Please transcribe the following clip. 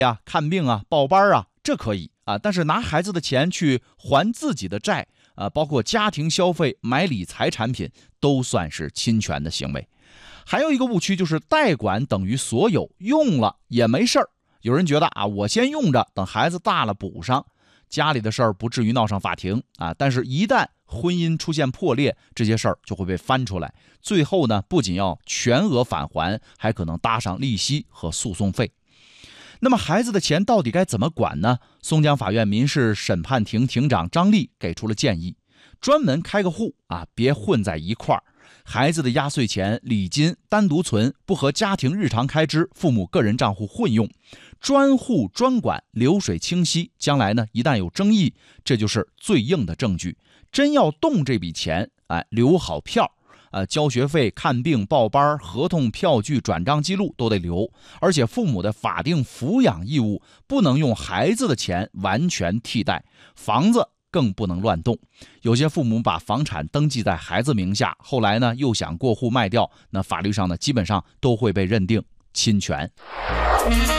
呀、看病啊、报班啊，这可以啊，但是拿孩子的钱去还自己的债啊，包括家庭消费、买理财产品，都算是侵权的行为。还有一个误区就是代管等于所有，用了也没事儿。有人觉得啊，我先用着，等孩子大了补上，家里的事儿不至于闹上法庭啊。但是，一旦婚姻出现破裂，这些事儿就会被翻出来，最后呢，不仅要全额返还，还可能搭上利息和诉讼费。那么孩子的钱到底该怎么管呢？松江法院民事审判庭庭长张丽给出了建议，专门开个户啊，别混在一块儿。孩子的压岁钱、礼金单独存，不和家庭日常开支、父母个人账户混用，专户专管，流水清晰。将来呢，一旦有争议，这就是最硬的证据。真要动这笔钱，留好票。交学费、看病、报班、合同、票据、转账记录都得留，而且父母的法定抚养义务不能用孩子的钱完全替代，房子更不能乱动。有些父母把房产登记在孩子名下，后来呢又想过户卖掉，那法律上呢基本上都会被认定侵权。